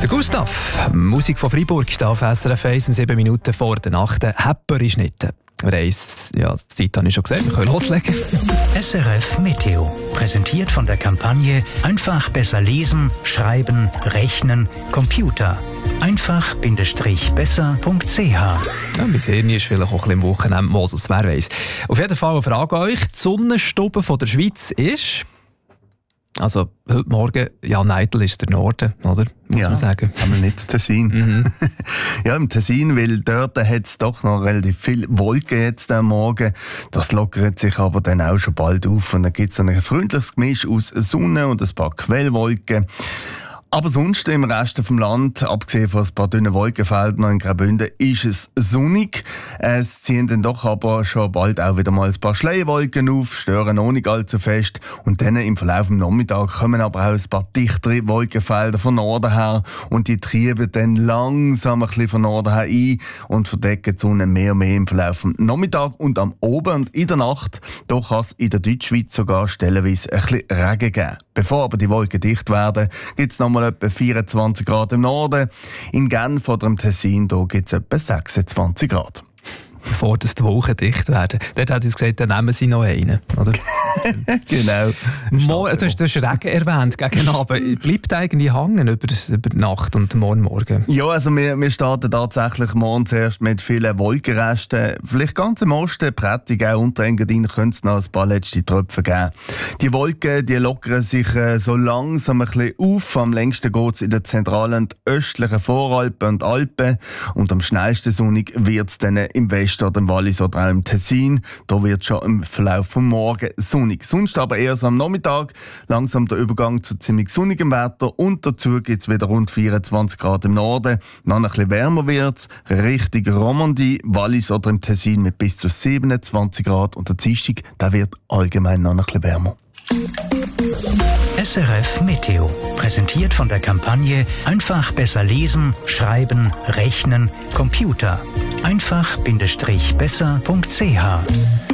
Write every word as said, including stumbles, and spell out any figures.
Der Gustav, Musik von Freiburg, hier auf S R F eins um sieben Minuten vor der Nacht. Hepper ist nicht. Reis, ja, die Zeit habe ich schon gesehen, wir können loslegen. S R F Meteo, präsentiert von der Kampagne Einfach besser lesen, schreiben, rechnen, Computer. einfach-besser punkt c h. Ja, mein Hirn ist vielleicht auch ein bisschen im Wochenendmodus, wer weiss. Auf jeden Fall eine Frage an euch. Die Sonnenstube von der Schweiz ist... Also, heute Morgen, ja, Neidl ist der Norden, oder? Muss ja, man sagen. Aber nicht das Tessin. Mhm. Ja, im Tessin, weil dort hat es doch noch relativ viel Wolken jetzt am Morgen. Das lockert sich aber dann auch schon bald auf. Und dann gibt es so ein freundliches Gemisch aus Sonne und ein paar Quellwolken. Aber sonst im Rest vom Land, abgesehen von ein paar dünnen Wolkenfeldern in Graubünden, ist es sonnig. Es ziehen dann doch aber schon bald auch wieder mal ein paar Schleierwolken auf, stören auch nicht allzu fest. Und dann im Verlauf des Nachmittags kommen aber auch ein paar dichtere Wolkenfelder von Norden her. Und die treiben dann langsam ein bisschen von Norden her ein und verdecken die Sonne mehr und mehr im Verlauf des Nachmittags und am Abend und in der Nacht. Da kann es in der Deutschschweiz sogar stellenweise ein bisschen Regen geben. Bevor aber die Wolken dicht werden, gibt es nochmal etwa vierundzwanzig Grad im Norden. In Genf oder im Tessin gibt es etwa sechsundzwanzig Grad. Bevor das die Wolken dicht werden. Dort hat es gesagt, dann nehmen sie noch einen, oder? Genau. Mo, du, hast, du hast Regen erwähnt gegen Abend. Bleibt eigentlich hängen über, über die Nacht und morgen Morgen? Ja, also wir, wir starten tatsächlich morgen zuerst mit vielen Wolkenresten. Vielleicht ganz im Osten, Prättig, auch unter Engadin, könnte es noch ein paar letzte Tröpfe geben. Die Wolken, die lockern sich äh, so langsam ein bisschen auf. Am längsten geht es in der zentralen und östlichen Voralpen und Alpen. Und am schnellsten sonnig wird es dann im Westen oder im Wallis oder auch im Tessin. Da wird schon im Verlauf vom Morgen sonnig. Sonst aber erst am Nachmittag langsam der Übergang zu ziemlich sonnigem Wetter und dazu gibt es wieder rund vierundzwanzig Grad im Norden. Dann ein bisschen wärmer wird es, Richtung Romandie, Wallis oder im Tessin mit bis zu siebenundzwanzig Grad und der Dienstag, der wird allgemein noch ein bisschen wärmer. S R F Meteo, präsentiert von der Kampagne Einfach besser lesen, schreiben, rechnen, Computer. einfach-besser punkt c h.